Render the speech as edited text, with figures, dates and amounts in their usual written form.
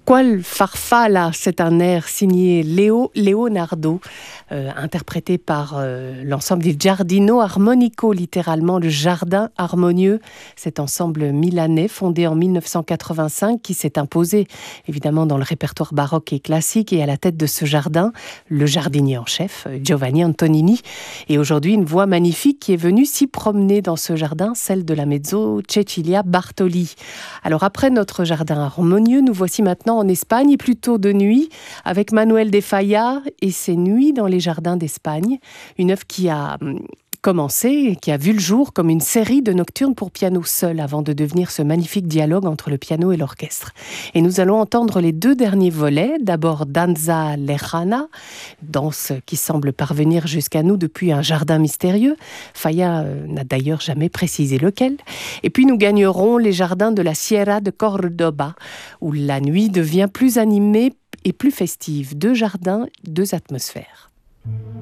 Qual farfalla, c'est un air signé Leonardo, interprété par l'ensemble Il Giardino Armonico, littéralement le jardin harmonieux. Cet ensemble milanais fondé en 1985 qui s'est imposé évidemment dans le répertoire baroque et classique, et à la tête de ce jardin, le jardinier en chef, Giovanni Antonini. Et aujourd'hui, une voix magnifique qui est venue s'y promener dans ce jardin, celle de la mezzo Cecilia Bartoli. Alors après notre jardin harmonieux, nous voici maintenant en Espagne, et plutôt de nuit, avec Manuel de Falla et ses Nuits dans les jardins d'Espagne. Une œuvre qui a commencé, qui a vu le jour comme une série de nocturnes pour piano seul, avant de devenir ce magnifique dialogue entre le piano et l'orchestre. Et nous allons entendre les deux derniers volets. D'abord Danza Lejana, danse qui semble parvenir jusqu'à nous depuis un jardin mystérieux. Falla n'a d'ailleurs jamais précisé lequel. Et puis nous gagnerons les jardins de la Sierra de Córdoba, où la nuit devient plus animée et plus festive. Deux jardins, deux atmosphères.